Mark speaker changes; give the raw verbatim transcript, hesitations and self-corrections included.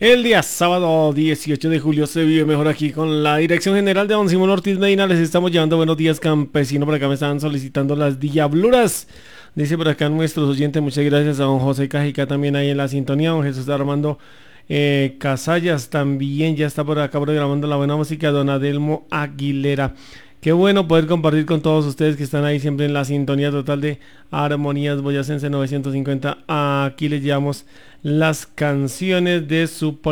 Speaker 1: El día sábado dieciocho de julio se vive mejor aquí con la dirección general de don Simón Ortiz Medina. Les estamos llevando buenos días, campesino. Por acá me estaban solicitando las diabluras. Dice por acá nuestros oyentes, muchas gracias a don José Cajica también ahí en la sintonía. Don Jesús Armando eh, Casallas también ya está por acá programando la buena música. Don Adelmo Aguilera. Qué bueno poder compartir con todos ustedes que están ahí siempre en la sintonía total de Armonías Boyacense novecientos cincuenta. Aquí les llevamos las canciones de su